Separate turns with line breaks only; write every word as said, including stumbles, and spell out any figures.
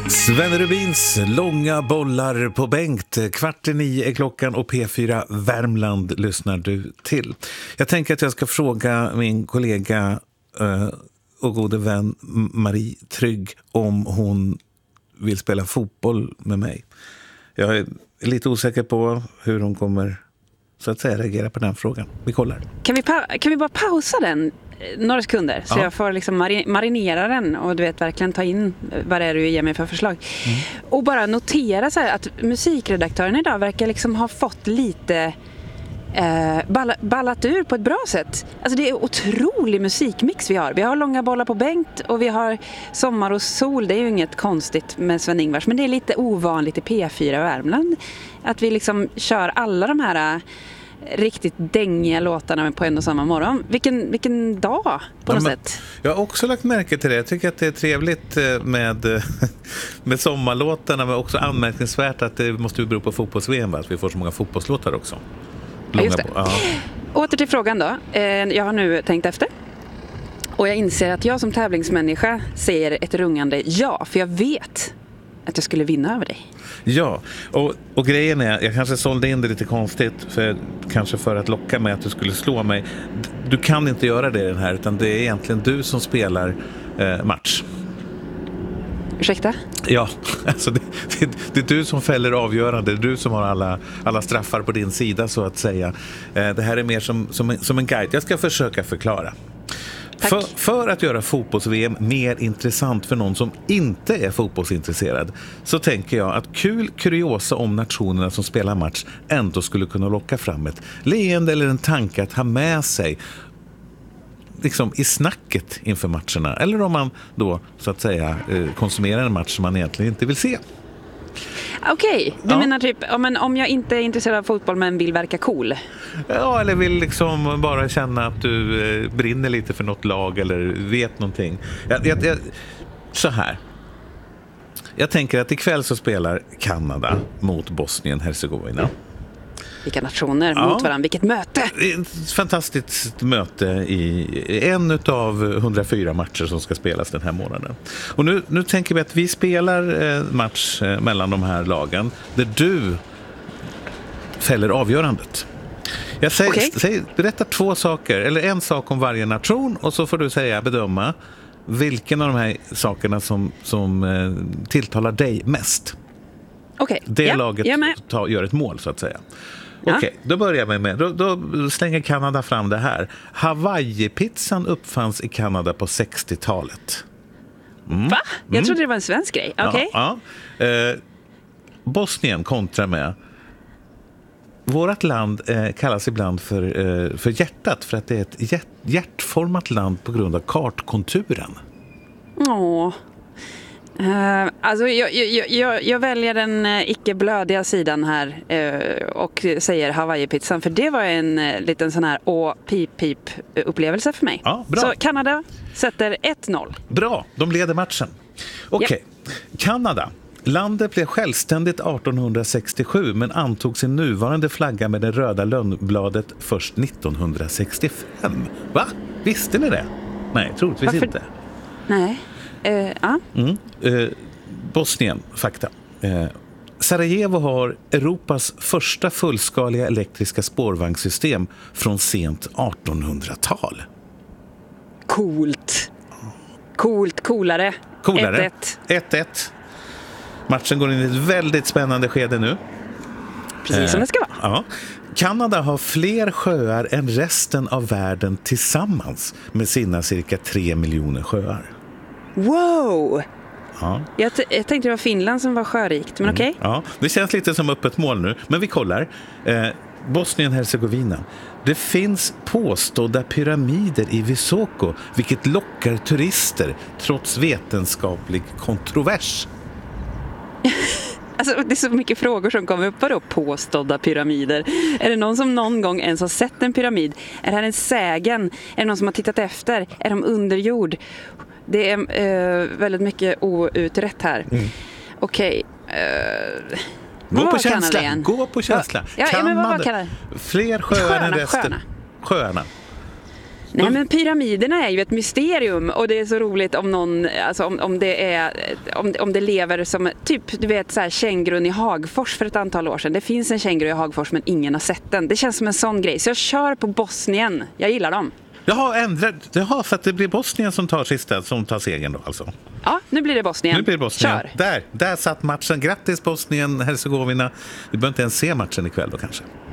Sven Rubins långa bollar på bänkt. Kvart i nio är klockan och P fyra Värmland lyssnar du till. Jag tänker att jag ska fråga min kollega uh, och gode vän Marie Trygg om hon vill spela fotboll med mig. Jag är lite osäker på hur hon kommer så att säga reagera på den frågan. Vi kollar.
Kan vi, pa- kan vi bara pausa den några sekunder så ja. jag får liksom mari- marinera den och du vet verkligen ta in vad det är du ger mig för förslag. Mm. Och bara notera så här att musikredaktören idag verkar liksom ha fått lite eh, ball- ballat ur på ett bra sätt. Alltså det är otrolig musikmix vi har. Vi har långa bollar på bänkt och vi har sommar och sol. Det är ju inget konstigt med Sven-Ingvars, men det är lite ovanligt i P fyra Värmland att vi liksom kör alla de här riktigt dängiga låtarna på en och samma morgon. Vilken, vilken dag på
ja,
något
men,
sätt.
Jag har också lagt märke till det. Jag tycker att det är trevligt med, med sommarlåtarna, men också anmärkningsvärt att det måste bero på fotbolls-V M, att vi får så många fotbollslåtar också.
Ja, just det.
Ja.
Åter till frågan då. Jag har nu tänkt efter. Och jag inser att jag som tävlingsmänniska säger ett rungande ja, för jag vet att jag skulle vinna över dig.
Ja, och, och grejen är, jag kanske sålde in det lite konstigt för, kanske för att locka mig att du skulle slå mig. Du kan inte göra det i den här, utan det är egentligen du som spelar eh, match.
Ursäkta?
Ja, alltså det, det, det är du som fäller avgörande. Det är du som har alla, alla straffar på din sida så att säga. Eh, det här är mer som, som, en, som en guide. Jag ska försöka förklara. För, för att göra fotbolls-V M mer intressant för någon som inte är fotbollsintresserad så tänker jag att kul kuriosa om nationerna som spelar match ändå skulle kunna locka fram ett leende eller en tanke att ha med sig liksom i snacket inför matcherna. Eller om man då så att säga konsumerar en match som man egentligen inte vill se.
Okej, okay. du ja. menar typ ja, men om jag inte är intresserad av fotboll men vill verka cool?
Ja, eller vill liksom bara känna att du eh, brinner lite för något lag eller vet någonting. Jag, jag, jag, så här. Jag tänker att ikväll så spelar Kanada mot Bosnien-Hercegovina.
Vilka nationer ja. mot varandra, vilket möte!
Ett fantastiskt möte i en av hundrafyra matcher som ska spelas den här månaden. Och nu, nu tänker vi att vi spelar eh, match eh, mellan de här lagen där du fäller avgörandet. Jag säger, okay. säger, berättar två saker, eller en sak om varje nation och så får du säga, bedöma vilken av de här sakerna som, som eh, tilltalar dig mest.
Okay.
Det
ja,
laget tar, gör ett mål så att säga. Okej, okay, då börjar vi med, då, då slänger Kanada fram det här. Hawaii-pizzan uppfanns i Kanada på sextiotalet.
Mm. Va? Jag mm. trodde det var en svensk grej. Okay.
Ja, ja. Eh, Bosnien kontra med. Vårat land eh, kallas ibland för, eh, för hjärtat för att det är ett hjärt, hjärtformat land på grund av kartkonturen.
Åh. Uh, alltså jag, jag, jag, jag väljer den uh, icke-blödiga sidan här uh, och säger Hawaii-pizzan, för det var en uh, liten sån här å-pip-pip-upplevelse för mig.
Ja, bra.
Så Kanada sätter ett noll.
Bra, de leder matchen. Okej, okay. Yep. Kanada. Landet blev självständigt arton sextiosju men antog sin nuvarande flagga med det röda lönnbladet först nittonhundrasextiofem. Va? Visste ni det? Nej, troligtvis
Varför?
inte.
Nej. Uh, ah.
mm. uh, Bosnien, fakta. Uh, Sarajevo har Europas första fullskaliga elektriska spårvagnssystem från sent artonhundratal.
Coolt. Coolt, coolare.
Coolare.
ett ett.
ett ett. Matchen går in i ett väldigt spännande skede nu.
Precis uh, som det ska vara.
Ja. Kanada har fler sjöar än resten av världen tillsammans med sina cirka tre miljoner sjöar.
Wow!
Ja.
Jag, t- jag tänkte det var Finland som var sjörikt, men mm. okej. Okay.
Ja, det känns lite som öppet mål nu, men vi kollar. Eh, Bosnien-Hercegovina. Det finns påstådda pyramider i Visoko, vilket lockar turister trots vetenskaplig kontrovers.
Alltså, det är så mycket frågor som kommer upp. Vadå påstådda pyramider? Är det någon som någon gång ens har sett en pyramid? Är det här en sägen? Är det någon som har tittat efter? Är de under jord? Det är eh, väldigt mycket outrett här. Mm. Okej. Okay. Eh,
gå på känsla. Gå på känsla.
Ja, ja, men vad var Kanada?
Fler sjöar än resten.
Sjöarna.
Sjöarna.
Nej, men pyramiderna är ju ett mysterium och det är så roligt om någon, alltså om, om det är om, om det lever som typ, du vet, så här kängurun i Hagfors för ett antal år sedan. Det finns en känguru i Hagfors men ingen har sett den. Det känns som en sån grej. Så jag kör på Bosnien. Jag gillar dem.
Jaha, ändrat. Jaha, så att det blir Bosnien som tar sista, som tar segern då alltså.
Ja, nu blir det Bosnien.
Nu blir det Bosnien.
Kör.
Där, där satt matchen. Grattis Bosnien, Herzegovina. Vi behöver inte ens se matchen ikväll då kanske.